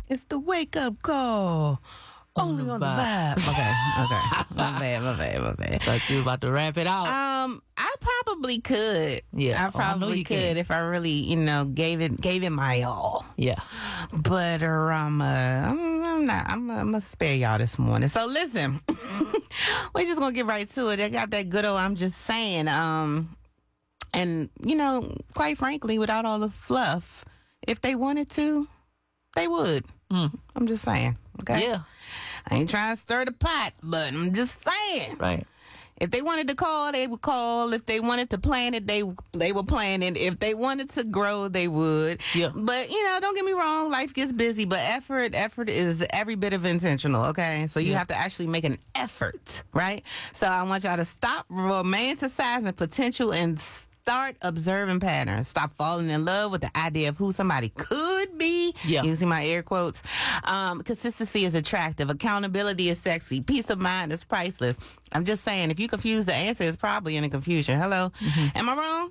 It's the wake up call. Only on the vibe. Okay. My bad. Thought you were about to wrap it out. I probably could. Yeah. I probably could if I really, gave it my all. Yeah. But I'm not. I'm gonna spare y'all this morning. So listen, we're just gonna get right to it. I got that good old. I'm just saying. And quite frankly, without all the fluff, if they wanted to, they would. I'm just saying. Okay. Yeah. I ain't trying to stir the pot, but I'm just saying. Right. If they wanted to call, they would call. If they wanted to plan it, they would plan it. If they wanted to grow, they would. Yeah. But, don't get me wrong. Life gets busy, but effort is every bit of intentional, okay? So you have to actually make an effort, right? So I want y'all to stop romanticizing potential and start observing patterns. Stop falling in love with the idea of who somebody could be. Yeah. You see my air quotes? Consistency is attractive. Accountability is sexy. Peace of mind is priceless. I'm just saying, if you confuse, the answer is probably in a confusion. Hello? Am I wrong?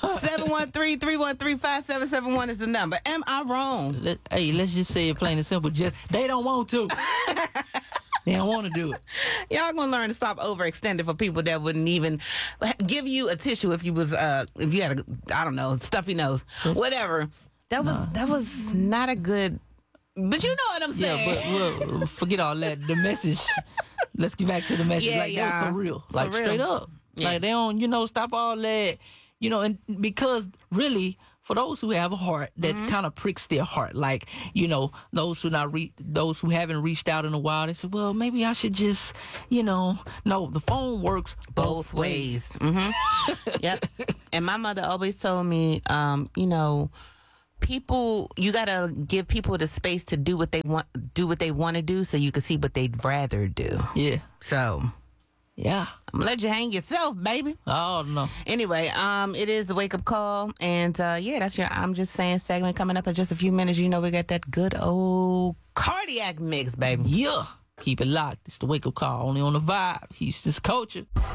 713-313-5771 is the number. Am I wrong? Let's just say it plain and simple. Just they don't want to. They don't want to do it. Y'all gonna learn to stop overextending for people that wouldn't even give you a tissue if you had a stuffy nose, whatever. That was not a good. But you know what I'm saying. Yeah, but forget all that. The message. Let's get back to the message. That was so real. Like real. Straight up. Yeah. Like they don't stop all that. And because really, for those who have a heart that kind of pricks their heart, like those who those who haven't reached out in a while, they say, well, maybe I should just, no, the phone works both ways. Yep. And my mother always told me, people, you gotta give people the space to do what they want to do, so you can see what they'd rather do. Yeah. So. Yeah. I'm gonna let you hang yourself, baby. Oh, no. Anyway, it is the wake up call. And that's your I'm Just Saying segment coming up in just a few minutes. We got that good old cardiac mix, baby. Yeah. Keep it locked. It's the wake up call only on the vibe. Houston's culture.